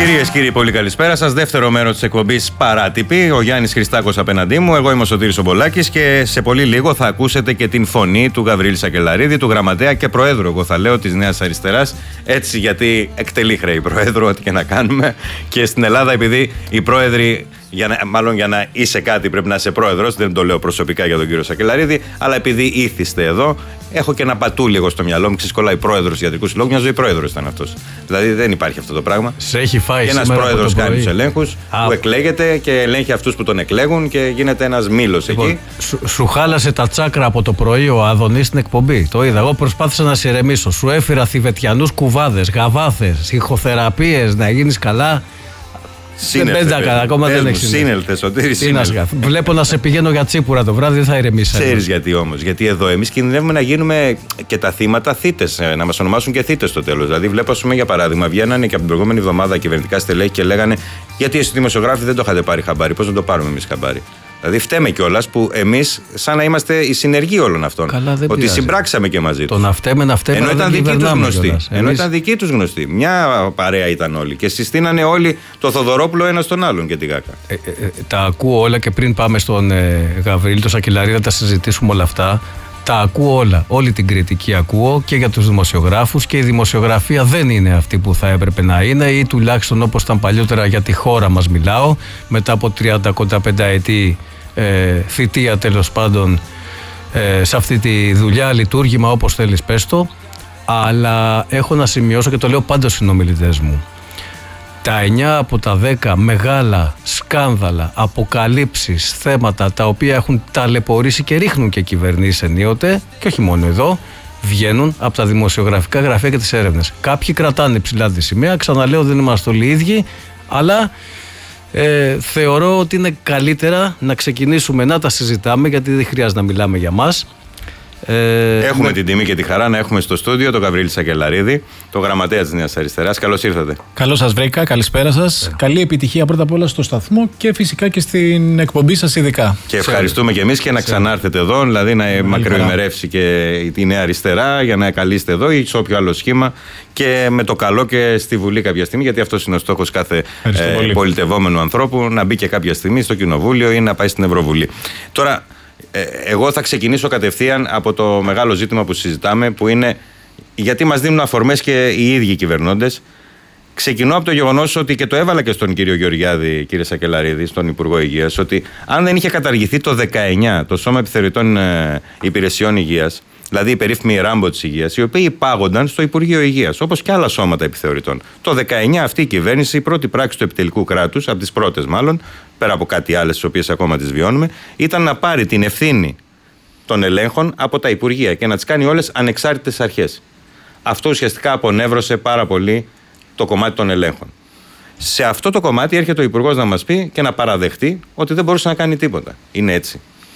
Κυρίες και κύριοι, πολύ καλησπέρα σας. Δεύτερο μέρος της εκπομπής Παράτυπη. Ο Γιάννης Χριστάκος απέναντί μου. Εγώ είμαι ο Σωτήρης Ομπολάκης και σε πολύ λίγο θα ακούσετε και την φωνή του Γαβρίλη Σακελαρίδη, του γραμματέα και προέδρου, εγώ θα λέω, της Νέας Αριστεράς. Έτσι, γιατί εκτελεί χρέη προέδρου, ό,τι και να κάνουμε. Και στην Ελλάδα, επειδή οι πρόεδροι. Μάλλον για να είσαι κάτι πρέπει να είσαι πρόεδρος, δεν το λέω προσωπικά για τον κύριο Σακελαρίδη, αλλά επειδή ήθιστε εδώ, έχω και ένα πατούλι εγώ στο μυαλό μου, ξεσκολάει πρόεδρος ιατρικού συλλόγου, μια ζωή πρόεδρος ήταν αυτός. Δηλαδή δεν υπάρχει αυτό το πράγμα. Σε έχει φάει. Και ένας πρόεδρος κάνει τους ελέγχους, που εκλέγεται και ελέγχει αυτούς που τον εκλέγουν και γίνεται ένας μήλος εκεί. Σου χάλασε τα τσάκρα από το πρωί ο Αδωνής στην εκπομπή. Το είδα. Εγώ προσπάθησα να σε ηρεμήσω. Σου έφερα θηβετιανούς κουβάδες, γαβάθες, ηχοθεραπείες, να γίνεις καλά. Σύνελθε, Σωτήρη. Βλέπω να σε πηγαίνω για τσίπουρα το βράδυ, δεν θα ηρεμήσει. Ξέρεις γιατί όμως? Γιατί εδώ εμείς κινδυνεύουμε να γίνουμε και τα θύματα θύτες, να μας ονομάσουν και θύτες στο τέλος. Δηλαδή, βλέπω, για παράδειγμα, βγαίνανε και από την προηγούμενη εβδομάδα κυβερνητικά στελέχη και λέγανε γιατί εσείς δημοσιογράφοι δεν το είχατε πάρει χαμπάρι. Πώς να το πάρουμε εμείς χαμπάρι? Δηλαδή, φταίμε κιόλας που εμείς, σαν να είμαστε οι συνεργοί όλων αυτών. Καλά, ότι πειράζει. Συμπράξαμε και μαζί τους. Το να φταίμε, ενώ ήταν δικοί τους γνωστοί. Ήταν δικοί τους γνωστοί. Μια παρέα ήταν όλοι. Και συστήνανε όλοι το Θοδωρόπουλο ένα στον άλλον και τη Γάκα. Τα ακούω όλα και πριν πάμε στον Γαβρίλη, το Σακελαρίδη, να τα συζητήσουμε όλα αυτά. Τα ακούω όλα. Όλη την κριτική ακούω και για τους δημοσιογράφους και η δημοσιογραφία δεν είναι αυτή που θα έπρεπε να είναι ή τουλάχιστον όπως ήταν παλιότερα για τη χώρα μας μιλάω μετά από 30-35 ετή θητεία τέλος πάντων σε αυτή τη δουλειά, λειτουργήμα όπως θέλεις πες το, αλλά έχω να σημειώσω και το λέω πάντα στους συνομιλητές μου. Τα 9 από τα 10 μεγάλα σκάνδαλα, αποκαλύψεις, θέματα τα οποία έχουν ταλαιπωρήσει και ρίχνουν και κυβερνήσεις ενίοτε και όχι μόνο εδώ, βγαίνουν από τα δημοσιογραφικά γραφεία και τις έρευνες. Κάποιοι κρατάνε ψηλά τη σημαία, ξαναλέω δεν είμαστε όλοι οι ίδιοι, αλλά θεωρώ ότι είναι καλύτερα να ξεκινήσουμε να τα συζητάμε γιατί δεν χρειάζεται να μιλάμε για μας. Έχουμε την τιμή και τη χαρά να έχουμε στο στούντιο τον Γαβρίλη Σακελαρίδη, τον γραμματέα της Νέας Αριστεράς. Καλώς ήρθατε. Καλώς σας βρήκα, καλησπέρα σας. Καλή επιτυχία πρώτα απ' όλα στο σταθμό και φυσικά και στην εκπομπή σας ειδικά. Και ευχαριστούμε και εμείς και να ξανάρθετε εδώ, δηλαδή να μακροημερεύσει και η Νέα Αριστερά για να καλείστε εδώ ή σε όποιο άλλο σχήμα και με το καλό και στη Βουλή κάποια στιγμή, γιατί αυτός είναι ο στόχος κάθε πολιτευόμενου ανθρώπου, να μπει και κάποια στιγμή στο Κοινοβούλιο ή να πάει στην Ευρωβουλή. Τώρα, εγώ θα ξεκινήσω κατευθείαν από το μεγάλο ζήτημα που συζητάμε, που είναι γιατί μας δίνουν αφορμές και οι ίδιοι κυβερνώντες. Ξεκινώ από το γεγονός ότι, και το έβαλα και στον κύριο Γεωργιάδη, κύριε Σακελαρίδη, στον Υπουργό Υγείας, ότι αν δεν είχε καταργηθεί το 19 το Σώμα Επιθεωρητών Υπηρεσιών Υγείας, δηλαδή η περίφημη Ράμπο της Υγείας, οι οποίοι υπάγονταν στο Υπουργείο Υγείας, όπως και άλλα σώματα επιθεωρητών. Το 19 αυτή η κυβέρνηση, η πρώτη πράξη του επιτελικού κράτους, από τις πρώτες μάλλον, πέρα από κάτι άλλες τις οποίες ακόμα τις βιώνουμε, ήταν να πάρει την ευθύνη των ελέγχων από τα Υπουργεία και να τις κάνει όλες ανεξάρτητες αρχές. Αυτό ουσιαστικά απονεύρωσε πάρα πολύ το κομμάτι των ελέγχων. Σε αυτό το κομμάτι έρχεται ο Υπουργός να μας πει και να παραδεχτεί ότι δεν μπορούσε να κάνει τίποτα. Είναι έτσι?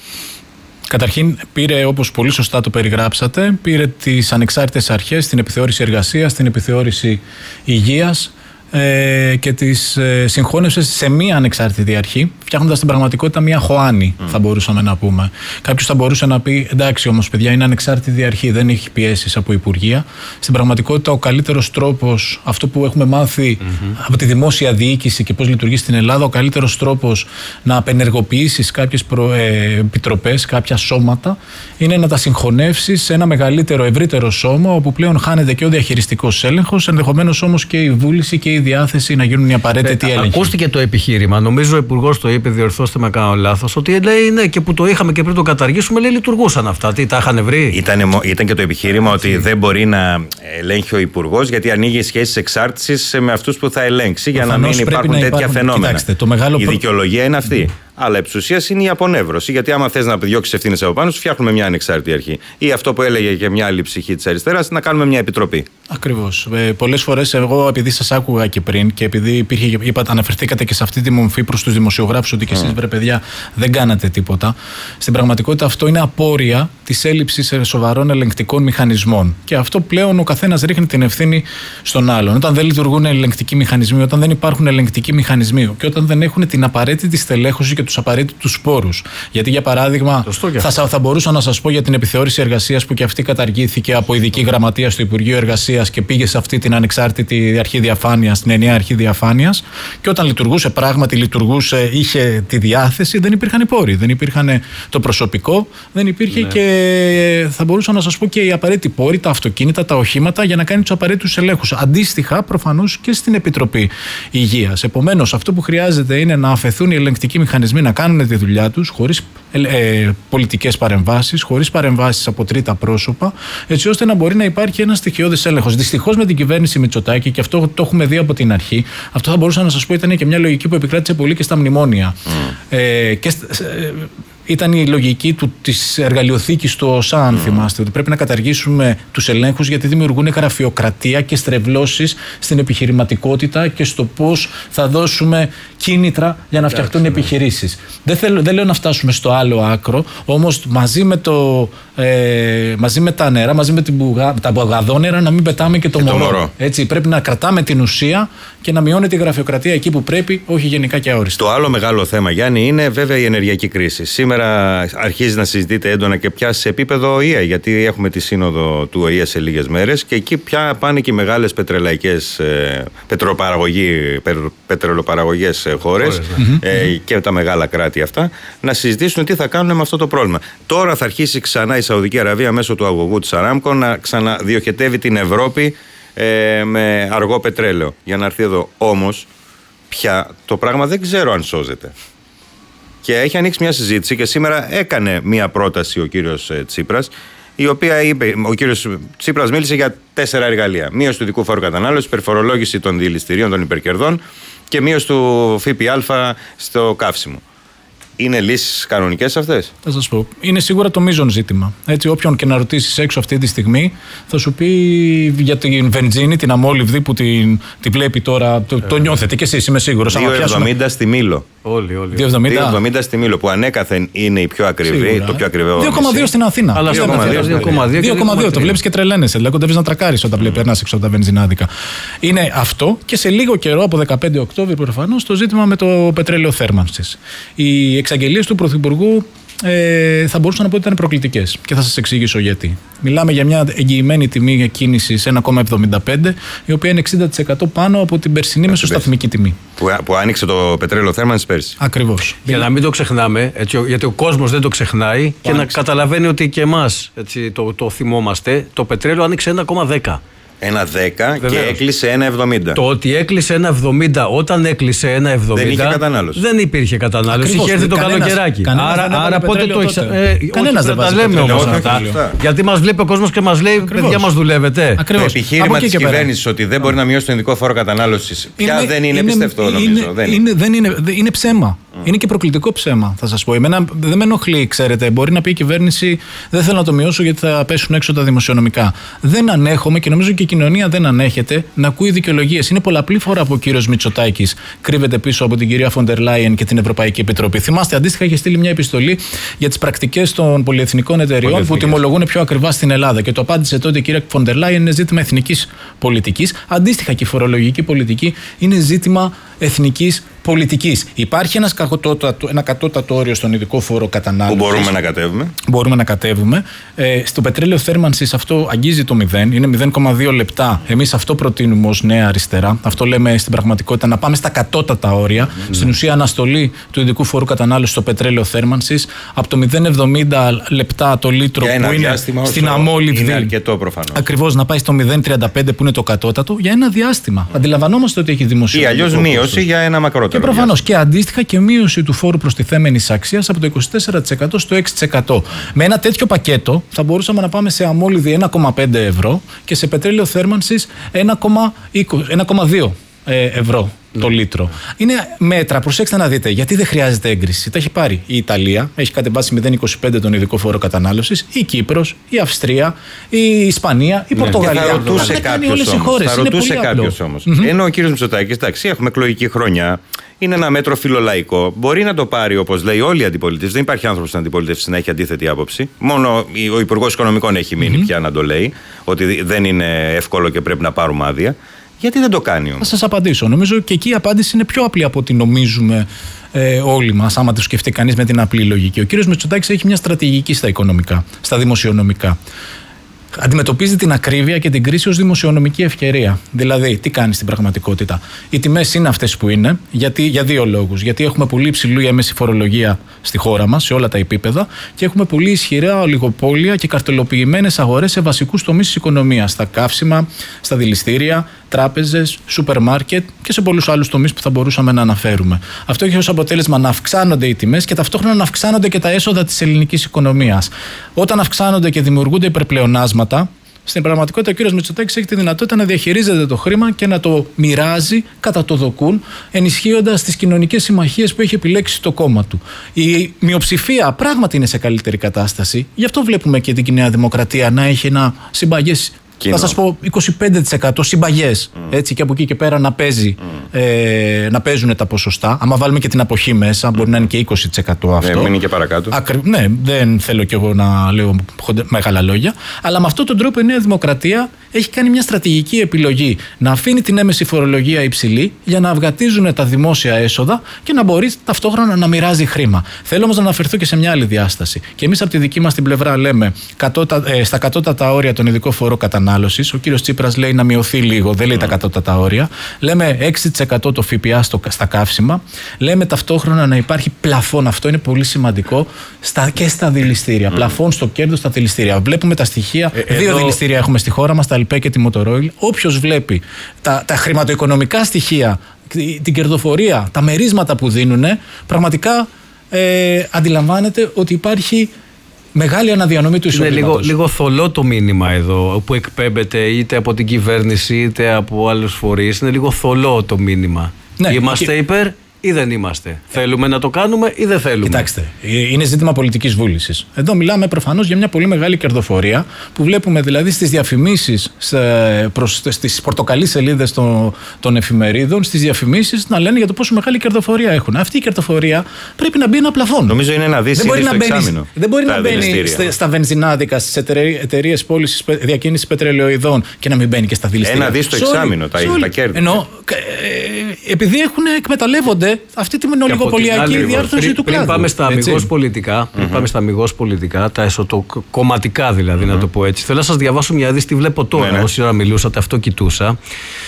Καταρχήν πήρε, όπως πολύ σωστά το περιγράψατε, πήρε τις ανεξάρτητες αρχές, την επιθεώρηση εργασίας, την επιθεώρηση υγείας και τις συγχώνευσε σε μία ανεξάρτητη αρχή, φτιάχνοντας στην πραγματικότητα μία χωάνη, θα μπορούσαμε να πούμε. Κάποιος θα μπορούσε να πει: εντάξει, όμως, παιδιά, είναι ανεξάρτητη αρχή, δεν έχει πιέσεις από υπουργεία. Στην πραγματικότητα, ο καλύτερος τρόπος, αυτό που έχουμε μάθει από τη δημόσια διοίκηση και πώς λειτουργεί στην Ελλάδα, ο καλύτερος τρόπος να απενεργοποιήσεις κάποιες επιτροπές, κάποια σώματα, είναι να τα συγχωνεύσεις σε ένα μεγαλύτερο, ευρύτερο σώμα, όπου πλέον χάνεται και ο διαχειριστικός έλεγχος, ενδεχομένως όμως και η βούληση και η διάθεση να γίνουν οι απαραίτητοι έλεγχοι. Ακούστηκε το επιχείρημα, νομίζω ο Υπουργός το είπε, διορθώστε με κάνω λάθος, ότι λέει ναι, και που το είχαμε και πριν το καταργήσουμε, λέει λειτουργούσαν αυτά. Τι τα είχαν βρει? Ήταν και το επιχείρημα ότι δεν μπορεί να ελέγχει ο Υπουργός, γιατί ανοίγει σχέσεις εξάρτησης με αυτούς που θα ελέγξει για να μην υπάρχουν τέτοια φαινόμενα. Κοιτάξτε, η δικαιολογία είναι αυτή. Αλλά επ' ουσίας είναι η απονεύρωση. Γιατί άμα θες να διώξεις ευθύνες από πάνω σου, φτιάχνουμε μια ανεξάρτητη αρχή. Ή αυτό που έλεγε και μια άλλη ψυχή της αριστεράς, να κάνουμε μια επιτροπή. Ακριβώς. Πολλές φορές, εγώ επειδή σας άκουγα και πριν και επειδή αναφερθήκατε και σε αυτή τη μορφή προς τους δημοσιογράφους, ότι και εσείς, βρε παιδιά, δεν κάνατε τίποτα. Στην πραγματικότητα, αυτό είναι απόρρια της έλλειψης σοβαρών ελεγκτικών μηχανισμών. Και αυτό πλέον ο καθένας ρίχνει την ευθύνη στον άλλον. Όταν δεν λειτουργούν ελεγκτικοί μηχανισμοί, όταν δεν υπάρχουν ελεγκτικοί μηχανισμοί και όταν δεν έχουν την απαραίτητη στελέχωση και τους απαραίτητους πόρους. Γιατί, για παράδειγμα, θα μπορούσα να σας πω για την επιθεώρηση εργασίας που και αυτή καταργήθηκε από ειδική γραμματεία στο Υπουργείο Εργασίας και πήγε σε αυτή την ανεξάρτητη αρχή διαφάνειας, την ενιαία αρχή διαφάνειας. Και όταν λειτουργούσε, πράγματι είχε τη διάθεση, δεν υπήρχαν οι πόροι, δεν υπήρχαν το προσωπικό, δεν υπήρχε και θα μπορούσα να σας πω και οι απαραίτητοι πόροι, τα αυτοκίνητα, τα οχήματα για να κάνει τους απαραίτητους ελέγχους. Αντίστοιχα, προφανώς και στην Επιτροπή Υγείας. Επομένως, αυτό που χρειάζεται είναι να αφαιθούν οι ελεγκτικοί μηχανισμοί να κάνουν τη δουλειά τους χωρίς πολιτικές παρεμβάσεις, χωρίς παρεμβάσεις από τρίτα πρόσωπα, έτσι ώστε να μπορεί να υπάρχει ένας στοιχειώδης έλεγχος. Δυστυχώς με την κυβέρνηση Μητσοτάκη, και αυτό το έχουμε δει από την αρχή, αυτό θα μπορούσα να σας πω ήταν και μια λογική που επικράτησε πολύ και στα μνημόνια. Ήταν η λογική της εργαλειοθήκης του ΟΣΑ, αν θυμάστε, ότι πρέπει να καταργήσουμε τους ελέγχους γιατί δημιουργούν γραφειοκρατία και στρεβλώσεις στην επιχειρηματικότητα και στο πώς θα δώσουμε κίνητρα για να φτιαχτούν επιχειρήσεις. Δεν λέω να φτάσουμε στο άλλο άκρο, όμως μαζί με τα νερά, μαζί με τα μπουγαδόνερα, να μην πετάμε και το μωρό. Έτσι, πρέπει να κρατάμε την ουσία και να μειώνεται η γραφειοκρατία εκεί που πρέπει, όχι γενικά και αόριστα. Το άλλο μεγάλο θέμα, Γιάννη, είναι βέβαια η ενεργειακή κρίση. Σήμερα αρχίζει να συζητείται έντονα και πια σε επίπεδο ΟΗΕ, γιατί έχουμε τη σύνοδο του ΟΗΕ σε λίγες μέρες και εκεί πια πάνε και οι μεγάλες πετρελαϊκές πετρελοπαραγωγές χώρες και τα μεγάλα κράτη αυτά να συζητήσουν τι θα κάνουν με αυτό το πρόβλημα. Τώρα θα αρχίσει ξανά η Σαουδική Αραβία μέσω του αγωγού της Αράμκο να ξαναδιοχετεύει την Ευρώπη με αργό πετρέλαιο για να έρθει εδώ. Όμως πια το πράγμα δεν ξέρω αν σώζεται. Και έχει ανοίξει μια συζήτηση και σήμερα έκανε μια πρόταση ο κύριος Τσίπρας, η οποία είπε, ο κύριος Τσίπρας μίλησε για 4 εργαλεία. Μείωση του ειδικού φόρου κατανάλωσης, υπερφορολόγηση των διελιστηρίων των υπερκερδών και μείωση του ΦΠΑ στο καύσιμο. Είναι λύσεις κανονικές αυτές? Θα σας πω. Είναι σίγουρα το μείζον ζήτημα. Έτσι, όποιον και να ρωτήσεις έξω αυτή τη στιγμή θα σου πει για την βενζίνη, την αμόλυβδη που τη βλέπει τώρα. Το νιώθετε κι εσείς, είμαι σίγουρος. 2,70 στη Μήλο. Όλοι. 2,70 στη Μήλο, που ανέκαθεν είναι η πιο ακριβή, σίγουρα. Το πιο ακριβό. 2,2 στην Αθήνα. 2,2. Το βλέπεις και τρελαίνεσαι. Δηλαδή, κοντεύεις να τρακάρεις όταν περνάς έξω από τα βενζινάδικα. Είναι αυτό και σε λίγο καιρό, από 15 Οκτώβρη προφανώς, το ζήτημα με το πετρέλαιο θέρμανσης. Οι εξαγγελίες του Πρωθυπουργού θα μπορούσα να πω ότι ήταν προκλητικές και θα σας εξηγήσω γιατί. Μιλάμε για μια εγγυημένη τιμή κίνησης 1,75, η οποία είναι 60% πάνω από την περσινή μεσοσταθμική τιμή. Που άνοιξε το πετρέλαιο θέρμανσης πέρσι. Ακριβώς. Για να μην το ξεχνάμε, έτσι, γιατί ο κόσμος δεν το ξεχνάει και να καταλαβαίνει ότι και εμάς το θυμόμαστε, το πετρέλαιο άνοιξε 1,10. 1,10 και έκλεισε 1,70. Το ότι έκλεισε 1,70, όταν έκλεισε 1,70 δεν είχε κατανάλωση. Δεν υπήρχε κατανάλωση. Είχε έρθει το καλοκαιράκι. Άρα πότε το έχει. Κανένας δεν τα λέμε όμως αυτά. Γιατί μας βλέπει ο κόσμος και μας λέει: παιδιά, μας δουλεύετε. Το επιχείρημα της κυβέρνησης ότι δεν μπορεί να μειώσει τον ειδικό φόρο κατανάλωσης πια δεν είναι πιστευτό, νομίζω. Είναι ψέμα. Είναι και προκλητικό ψέμα, θα σας πω. Εμένα δεν με ενοχλεί, ξέρετε. Μπορεί να πει η κυβέρνηση: δεν θέλω να το μειώσω γιατί θα πέσουν έξω τα δημοσιονομικά. Δεν ανέχομαι και νομίζω και η κοινωνία δεν ανέχεται να ακούει δικαιολογίες. Είναι πολλαπλή φορά που ο κύριος Μητσοτάκης κρύβεται πίσω από την κυρία Φοντερ Λάιεν και την Ευρωπαϊκή Επιτροπή. Θυμάστε, αντίστοιχα είχε στείλει μια επιστολή για τις πρακτικές των πολυεθνικών εταιριών που τιμολογούν πιο ακριβά στην Ελλάδα. Και το απάντησε τότε η κυρία Φοντερ Λάιεν: είναι ζήτημα εθνικής πολιτικής. Αντίστοιχα και η φορολογική πολιτική είναι ζήτημα εθνικής πολιτικής. Υπάρχει ένα κατώτατο όριο στον ειδικό φόρο κατανάλωσης. Που μπορούμε να κατέβουμε. Μπορούμε να κατέβουμε. Στο πετρέλαιο θέρμανσης αυτό αγγίζει το 0, είναι 0,2 λεπτά. Εμείς αυτό προτείνουμε ως Νέα Αριστερά. Αυτό λέμε στην πραγματικότητα, να πάμε στα κατώτατα όρια. Στην ουσία, αναστολή του ειδικού φόρου κατανάλωσης στο πετρέλαιο θέρμανσης από το 0,70 λεπτά το λίτρο που είναι στην αμόλυβδη. Είναι αρκετό προφανώς. Ακριβώς, να πάει στο 0,35 που είναι το κατώτατο για ένα διάστημα. Αντιλαμβανόμαστε ότι έχει δημοσιοποιηθεί. Ή αλλιώς μείωση για ένα μακρότερο. Και προφανώς και αντίστοιχα και μείωση του φόρου προστιθέμενης αξίας από το 24% στο 6%. Με ένα τέτοιο πακέτο θα μπορούσαμε να πάμε σε αμόλυβδη 1,5 ευρώ και σε πετρέλαιο θέρμανσης 1,2 ευρώ το λίτρο. Είναι μέτρα, προσέξτε να δείτε, γιατί δεν χρειάζεται έγκριση. Τα έχει πάρει η Ιταλία, έχει κατεβάσει 0,25 τον ειδικό φόρο κατανάλωσης, η Κύπρος, η Αυστρία, η Ισπανία, η Πορτογαλία. Θα ρωτούσε κάποιος όμως. Ενώ ο κύριος Μητσοτάκης, εντάξει, έχουμε εκλογική χρονιά, είναι ένα μέτρο φιλολαϊκό. Μπορεί να το πάρει όπως λέει όλη η αντιπολίτευση. Δεν υπάρχει άνθρωπος στην αντιπολίτευση να έχει αντίθετη άποψη. Μόνο ο Υπουργός Οικονομικών έχει μείνει πια να το λέει, ότι δεν είναι εύκολο και πρέπει να πάρουμε άδεια. Γιατί δεν το κάνει όμως? Θα σας απαντήσω. Νομίζω και εκεί η απάντηση είναι πιο απλή από ό,τι νομίζουμε όλοι μας, άμα το σκεφτεί κανείς με την απλή λογική. Ο κύριος Μητσοτάκης έχει μια στρατηγική στα οικονομικά, στα δημοσιονομικά. Αντιμετωπίζει την ακρίβεια και την κρίση ως δημοσιονομική ευκαιρία. Δηλαδή, τι κάνει στην πραγματικότητα? Οι τιμές είναι αυτές που είναι, για δύο λόγους. Γιατί έχουμε πολύ υψηλή έμεση φορολογία στη χώρα μας, σε όλα τα επίπεδα, και έχουμε πολύ ισχυρά ολιγοπόλια και καρτελοποιημένες αγορές σε βασικούς τομείς της οικονομίας. Στα καύσιμα, στα δηληστήρια, τράπεζες, σούπερ μάρκετ και σε πολλούς άλλους τομείς που θα μπορούσαμε να αναφέρουμε. Αυτό έχει ως αποτέλεσμα να αυξάνονται οι τιμές και ταυτόχρονα να αυξάνονται και τα έσοδα της ελληνικής οικονομίας. Όταν αυξάνονται και δημιουργούνται υπερπλεονάσματα, στην πραγματικότητα ο κ. Μητσοτάκης έχει τη δυνατότητα να διαχειρίζεται το χρήμα και να το μοιράζει κατά το δοκούν, ενισχύοντας τις κοινωνικές συμμαχίες που έχει επιλέξει το κόμμα του. Η μειοψηφία πράγματι είναι σε καλύτερη κατάσταση, γι' αυτό βλέπουμε και την Νέα Δημοκρατία να έχει ένα συμπαγές. Θα σας πω 25% συμπαγές, έτσι, και από εκεί και πέρα να παίζουν τα ποσοστά. Άμα βάλουμε και την αποχή μέσα, μπορεί να είναι και 20% αυτό. Ναι, είναι και παρακάτω. Ναι, δεν θέλω κι εγώ να λέω μεγάλα λόγια. Αλλά με αυτόν τον τρόπο η Νέα Δημοκρατία έχει κάνει μια στρατηγική επιλογή να αφήνει την έμεση φορολογία υψηλή για να αυγατίζουν τα δημόσια έσοδα και να μπορεί ταυτόχρονα να μοιράζει χρήμα. Θέλω όμως να αναφερθώ και σε μια άλλη διάσταση. Και εμείς από τη δική μας την πλευρά λέμε στα κατώτατα όρια τον ειδικό φόρο κατανάλωσης. Ο κύριος Τσίπρας λέει να μειωθεί λίγο, δεν λέει τα κατώτατα όρια. Λέμε 6% το ΦΠΑ στα καύσιμα. Λέμε ταυτόχρονα να υπάρχει πλαφόν, αυτό είναι πολύ σημαντικό, και στα δηληστήρια. Πλαφόν στο κέρδος στα δηληστήρια. Βλέπουμε τα στοιχεία. Δύο δηληστήρια έχουμε στη χώρα μας, τα ΕΛΠΕ και τη Motorola. Όποιος βλέπει τα χρηματοοικονομικά στοιχεία, την κερδοφορία, τα μερίσματα που δίνουν, πραγματικά αντιλαμβάνεται ότι υπάρχει μεγάλη αναδιανομή του εισοδήματος. Είναι λίγο θολό το μήνυμα εδώ που εκπέμπεται είτε από την κυβέρνηση είτε από άλλους φορείς. Είναι λίγο θολό το μήνυμα. Ναι, είμαστε υπέρ ή δεν είμαστε? Θέλουμε να το κάνουμε ή δεν θέλουμε? Κοιτάξτε, είναι ζήτημα πολιτικής βούλησης. Εδώ μιλάμε προφανώς για μια πολύ μεγάλη κερδοφορία που βλέπουμε δηλαδή στις διαφημίσεις, στις πορτοκαλί σελίδες των εφημερίδων, στις διαφημίσεις να λένε για το πόσο μεγάλη κερδοφορία έχουν. Αυτή η κερδοφορία πρέπει να μπει ένα πλαφόν. Νομίζω είναι ένα δις στο εξάμηνο. Δεν μπορεί να μπαίνει στα βενζινάδικα, στις εταιρείες πώλησης διακίνησης πετρελαιοειδών και να μην μπαίνει και στα δηληστήρια. Ένα δις στο εξάμηνο τα κέρδη. Επειδή εκμεταλλεύονται αυτή την ολιγοπολιακή διάρθρωση του κλάδου. Πριν πάμε στα αμιγώς πολιτικά, τα εσωτοκομματικά δηλαδή, να το πω έτσι, θέλω να σας διαβάσω μια είδηση, τη βλέπω τώρα, όση ώρα μιλούσατε, αυτό κοιτούσα.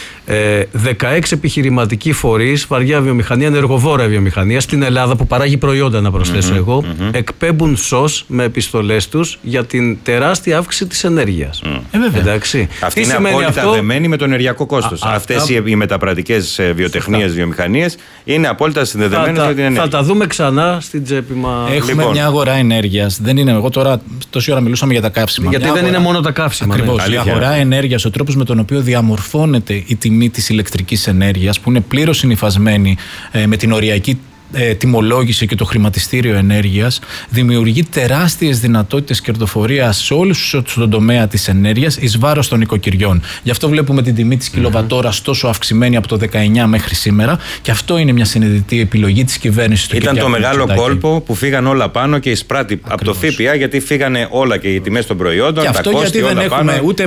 16 επιχειρηματικοί φορείς, βαριά βιομηχανία, ενεργοβόρα βιομηχανία στην Ελλάδα που παράγει προϊόντα, να προσθέσω εγώ, εκπέμπουν σως με επιστολές τους για την τεράστια αύξηση της ενέργειας. Εντάξει. Αυτή είναι απόλυτα δεμένη με το ενεργειακό κόστος. Αυτές οι μεταπρατικές βιοτεχνίες, βιομηχανίες είναι απόλυτα συνδεδεμένες με την ενέργεια. Θα τα δούμε ξανά στην τσέπη μας. Έχουμε μια αγορά ενέργειας. Δεν είναι, εγώ τώρα τόση ώρα μιλούσαμε για τα καύσιμα. Γιατί δεν είναι μόνο τα καύσιμα. Ακριβώς. Η αγορά ενέργειας, ο τρόπος με τον οποίο διαμορφώνεται η τιμή της ηλεκτρικής ενέργειας, που είναι πλήρως συνυφασμένη με την οριακή τιμολόγηση και το χρηματιστήριο ενέργειας, δημιουργεί τεράστιες δυνατότητες κερδοφορίας σε όλους τον τομέα της ενέργειας εις βάρος των οικοκυριών. Γι' αυτό βλέπουμε την τιμή της κιλοβατόρας τόσο αυξημένη από το 19 μέχρι σήμερα, και αυτό είναι μια συνειδητή επιλογή της κυβέρνησης του κ. Ήταν το μεγάλο κόλπο που φύγαν όλα πάνω και εισπράττει από το ΦΠΑ, γιατί φύγανε όλα και οι τιμές των προϊόντων. Και αυτό γιατί δεν έχουμε ούτε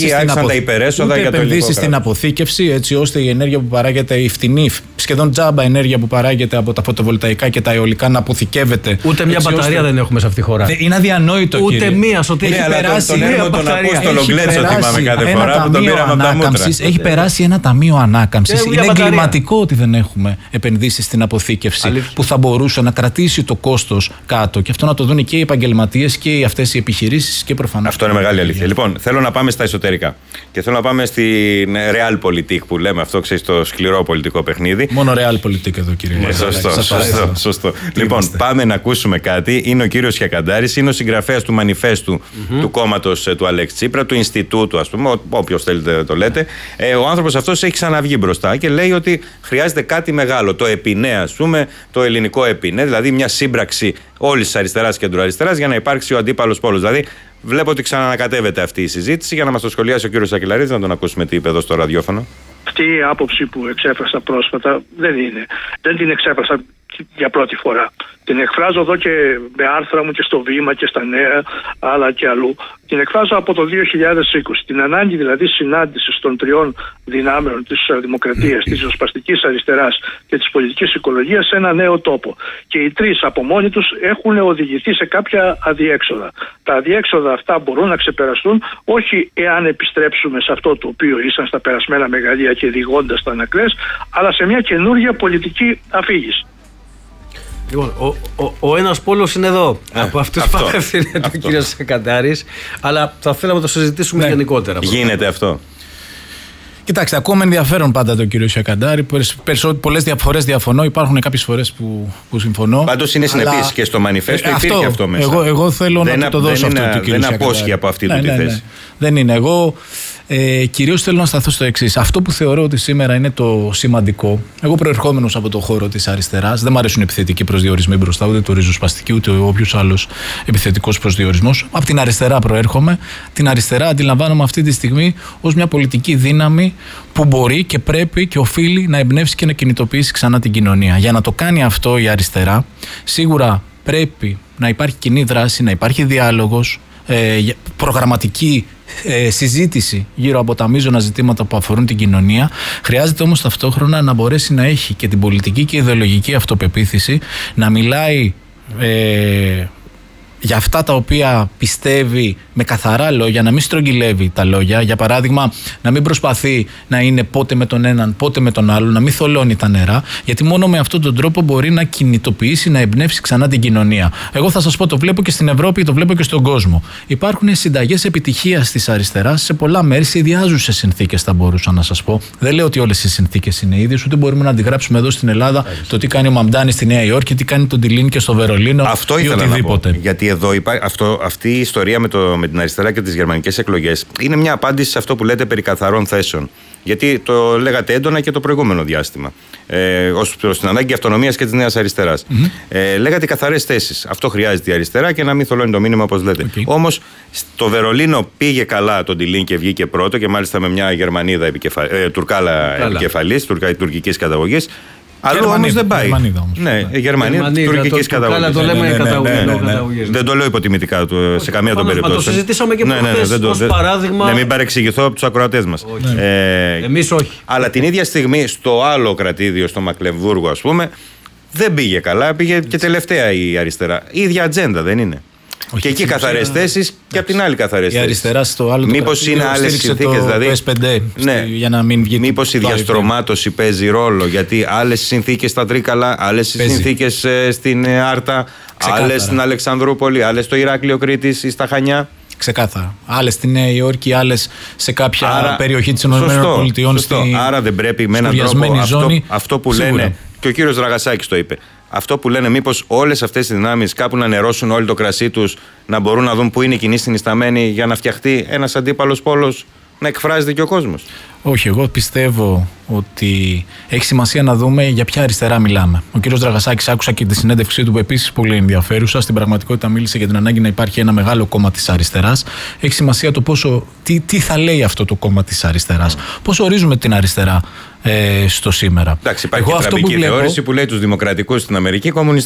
επενδύσεις στην αποθήκευση, έτσι ώστε η ενέργεια που παράγεται, η φτηνή, σχεδόν τζάμπα ενέργεια που παράγεται από τα φωτοβολταϊκά και τα αιωλικά να αποθηκεύεται. Ούτε μια μπαταρία δεν έχουμε σε αυτή τη χώρα. Είναι αδιανόητο. Ούτε μία. Ότι έχει περάσει τον Απόστολο Γκλέτσο, θυμάμαι κάθε φορά που τον πήραμε από τα μούτρα. Έχει περάσει ένα ταμείο ανάκαμψης. Είναι εγκληματικό ότι δεν έχουμε επενδύσει στην αποθήκευση που θα μπορούσε να κρατήσει το κόστος κάτω. Και αυτό να το δουν και οι επαγγελματίες και αυτές οι επιχειρήσεις και προφανώς. Αυτό είναι μεγάλη αλήθεια. Λοιπόν, θέλω να πάμε στα εσωτερικά. Και θέλω να πάμε στην Realpolitik που λέμε, αυτό ξέρει, το σκληρό πολιτικό παιχνίδι. Μόνο Realpolitik εδώ, κύριε. Σωστό. Λοιπόν, πάμε να ακούσουμε κάτι. Είναι ο κύριος Χιακαντάρης, είναι ο συγγραφέας του μανιφέστου του κόμματος του Αλέξη Τσίπρα, του Ινστιτούτου, ας πούμε, όποιος θέλετε το λέτε. Ο άνθρωπος αυτός έχει ξαναβγεί μπροστά και λέει ότι χρειάζεται κάτι μεγάλο. Το ΕΠΙΝΕ, ας πούμε, το ελληνικό ΕΠΙΝΕ, δηλαδή μια σύμπραξη όλης της αριστεράς και κεντροαριστεράς για να υπάρξει ο αντίπαλος πόλος. Δηλαδή, βλέπω ότι ξανανακατεύεται αυτή η συζήτηση. Για να μας το σχολιάσει ο κύριος Σακελαρίδης, να τον ακούσουμε τι είπε εδώ στο ραδιόφωνο. Αυτή η άποψη που εξέφρασα πρόσφατα δεν την εξέφρασα για πρώτη φορά. Την εκφράζω εδώ και με άρθρα μου και στο Βήμα και στα Νέα, αλλά και αλλού. Την εκφράζω από το 2020. Την ανάγκη δηλαδή συνάντησης των τριών δυνάμεων της δημοκρατίας, της ριζοσπαστικής αριστεράς και της πολιτικής οικολογίας σε ένα νέο τόπο. Και οι τρεις από μόνοι τους έχουν οδηγηθεί σε κάποια αδιέξοδα. Τα αδιέξοδα αυτά μπορούν να ξεπεραστούν όχι εάν επιστρέψουμε σε αυτό το οποίο ήσαν στα περασμένα μεγαλεία και διηγώντας τα ανακλές, αλλά σε μια καινούργια πολιτική αφήγηση. Λοιπόν, ο ένας πόλος είναι εδώ. Από αυτούς που απευθύνεται ο κύριος Σακαντάρης, αλλά θα θέλαμε να το συζητήσουμε γενικότερα. Γίνεται αυτό. Κοιτάξτε, ακούω με ενδιαφέρον πάντα τον κύριο Σακαντάρη. Πολλές φορές διαφωνώ, υπάρχουν κάποιες φορές που συμφωνώ. Πάντως είναι συνεπής και στο μανιφέστο υπήρχε αυτό μέσα. Εγώ θέλω να το δώσω αυτό του κύριου Σακαντάρη. Δεν απόσχει από αυτή τη θέση. Δεν είναι. Εγώ κυρίως θέλω να σταθώ στο εξής. Αυτό που θεωρώ ότι σήμερα είναι το σημαντικό. Εγώ προερχόμενος από το χώρο της αριστεράς, δεν μου αρέσουν επιθετικοί προσδιορισμοί μπροστά, ούτε το ριζοσπαστική, ούτε όποιος άλλος επιθετικός προσδιορισμός. Από την αριστερά προέρχομαι. Την αριστερά αντιλαμβάνομαι αυτή τη στιγμή ως μια πολιτική δύναμη που μπορεί και πρέπει και οφείλει να εμπνεύσει και να κινητοποιήσει ξανά την κοινωνία. Για να το κάνει αυτό η αριστερά, σίγουρα πρέπει να υπάρχει κοινή δράση, να υπάρχει διάλογος, προγραμματική συζήτηση γύρω από τα μείζωνα ζητήματα που αφορούν την κοινωνία. Χρειάζεται όμως ταυτόχρονα να μπορέσει να έχει και την πολιτική και ιδεολογική αυτοπεποίθηση, να μιλάει για αυτά τα οποία πιστεύει με καθαρά λόγια, να μην στρογγυλεύει τα λόγια. Για παράδειγμα, να μην προσπαθεί να είναι πότε με τον έναν, πότε με τον άλλον, να μην θολώνει τα νερά, γιατί μόνο με αυτόν τον τρόπο μπορεί να κινητοποιήσει, να εμπνεύσει ξανά την κοινωνία. Εγώ θα σας πω, το βλέπω και στην Ευρώπη, το βλέπω και στον κόσμο. Υπάρχουν συνταγές επιτυχίας της αριστεράς σε πολλά μέρη, σε ιδιάζουσες συνθήκες, θα μπορούσα να σας πω. Δεν λέω ότι όλες οι συνθήκες είναι ίδιες, ούτε μπορούμε να αντιγράψουμε εδώ στην Ελλάδα το τι κάνει ο Μαμντάνη στη Νέα Υόρκη, τι κάνει τον Τιλίν και στο Βερολίνο. Αυτό ήθελα να πω. Γιατί εδώ αυτή η ιστορία με την αριστερά και τις γερμανικές εκλογές είναι μια απάντηση σε αυτό που λέτε περί καθαρών θέσεων. Γιατί το λέγατε έντονα και το προηγούμενο διάστημα. Ως προς την ανάγκη αυτονομίας και της νέας αριστεράς. Λέγατε καθαρές θέσεις. Αυτό χρειάζεται η αριστερά και να μην θολώνει το μήνυμα, όπως λέτε. Όμως στο Βερολίνο πήγε καλά τον Τιλίν και βγήκε πρώτο, και μάλιστα με μια Γερμανίδα Τουρκάλα επικεφαλής, τουρκικής καταγωγής. Αλλού όμως δεν πάει. Ναι, Γερμανία τουρκικής καταγωγής. Αλλά το λέμε καταγωγής. Δεν το λέω υποτιμητικά σε καμία των περιπτώσεων. Το συζητήσαμε και προχθές ως παράδειγμα. Να μην παρεξηγηθώ από τους ακροατές μας. Εμείς όχι. Αλλά την ίδια στιγμή στο άλλο κρατήδιο, στο Μακλεμβούργο, ας πούμε, δεν πήγε καλά. Πήγε και τελευταία η αριστερά. Η ίδια ατζέντα δεν είναι. Όχι, και εκεί καθαρές θέσεις και από την άλλη καθαρές θέσεις. Η αριστερά στο άλλο. Μήπως είναι άλλες συνθήκες, δηλαδή. Για να μην βγει. Μήπως η διαστρωμάτωση παίζει ρόλο, γιατί άλλες συνθήκες στα Τρίκαλα, άλλες συνθήκες στην Άρτα, άλλες στην Αλεξανδρούπολη, άλλες στο Ηράκλειο Κρήτης ή στα Χανιά. Ξεκάθαρα. Άλλες στη Νέα Υόρκη, άλλες σε κάποια περιοχή της ΗΠΑ. Άρα δεν πρέπει με έναν τρόπο αυτό που λένε. Και ο κύριος Δραγασάκης το είπε. Αυτό που λένε, μήπως όλες αυτές οι δυνάμεις κάπου να νερώσουν όλοι το κρασί τους, να μπορούν να δουν πού είναι η κοινή συνισταμένη για να φτιαχτεί ένας αντίπαλος πόλος, να εκφράζεται και ο κόσμος. Όχι, εγώ πιστεύω ότι έχει σημασία να δούμε για ποια αριστερά μιλάμε. Ο κύριος Δραγασάκης, άκουσα και τη συνέντευξή του, επίσης πολύ ενδιαφέρουσα. Στην πραγματικότητα μίλησε για την ανάγκη να υπάρχει ένα μεγάλο κόμμα της αριστεράς. Έχει σημασία το τι θα λέει αυτό το κόμμα της αριστεράς. Πώς ορίζουμε την αριστερά στο σήμερα. Εντάξει, υπάρχει και τραμπική θεώρηση που λέει τους δημοκρατικούς στην Αμερική